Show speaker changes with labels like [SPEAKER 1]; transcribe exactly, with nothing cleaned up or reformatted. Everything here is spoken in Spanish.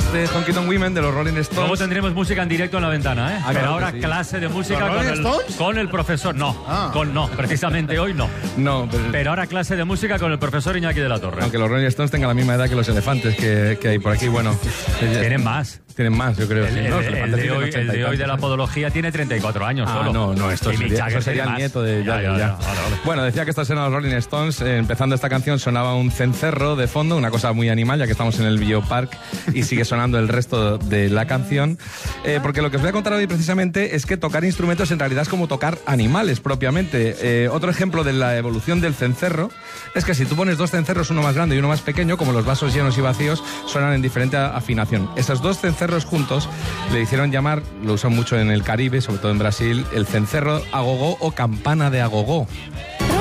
[SPEAKER 1] de Honky Tonk Women de los Rolling Stones.
[SPEAKER 2] Luego tendremos música en directo en la ventana, ¿eh?
[SPEAKER 1] Ah,
[SPEAKER 2] Pero
[SPEAKER 1] claro
[SPEAKER 2] ahora
[SPEAKER 1] sí.
[SPEAKER 2] clase de música
[SPEAKER 3] ¿Los
[SPEAKER 2] con
[SPEAKER 3] Rolling
[SPEAKER 2] el,
[SPEAKER 3] Stones?
[SPEAKER 2] con el profesor. No,
[SPEAKER 3] Ah.
[SPEAKER 2] con no, precisamente hoy no.
[SPEAKER 1] No, pero,
[SPEAKER 2] Pero ahora clase de música con el profesor Iñaki de la Torre.
[SPEAKER 1] aunque los Rolling Stones tengan la misma edad que los elefantes que, que hay por aquí, bueno.
[SPEAKER 2] Tienen más.
[SPEAKER 1] Tienen más, yo creo.
[SPEAKER 2] El,
[SPEAKER 1] sí,
[SPEAKER 2] el-
[SPEAKER 1] ¿no? Los
[SPEAKER 2] el
[SPEAKER 1] elefantes
[SPEAKER 2] de
[SPEAKER 1] tienen
[SPEAKER 2] hoy,
[SPEAKER 1] ochenta
[SPEAKER 2] el
[SPEAKER 1] y
[SPEAKER 2] de hoy de la
[SPEAKER 1] tantos.
[SPEAKER 2] podología tiene treinta y cuatro años
[SPEAKER 1] Ah,
[SPEAKER 2] solo.
[SPEAKER 1] no, no, esto
[SPEAKER 2] Y Mick
[SPEAKER 1] sería,
[SPEAKER 2] Jagger
[SPEAKER 1] eso sería
[SPEAKER 2] tiene
[SPEAKER 1] el
[SPEAKER 2] más.
[SPEAKER 1] nieto de
[SPEAKER 2] Ya,
[SPEAKER 1] Jagger,
[SPEAKER 2] ya,
[SPEAKER 1] ya.
[SPEAKER 2] ya. Vale, vale.
[SPEAKER 1] Bueno, decía que estos eran los Rolling Stones. Eh, empezando esta canción sonaba un cencerro de fondo, una cosa muy animal, ya que estamos en el Biopark y sigue sonando el resto de la canción. Eh, porque lo que os voy a contar hoy precisamente es que tocar instrumentos en realidad es como tocar animales propiamente. Eh, otro ejemplo de la evolución del cencerro es que si tú pones dos cencerros, uno más grande y uno más pequeño, como los vasos llenos y vacíos, suenan en diferente afinación. Esos dos cencerros juntos le hicieron llamar, lo usan mucho en el Caribe, sobre todo en Brasil, el cencerro agogó o campana de agogó.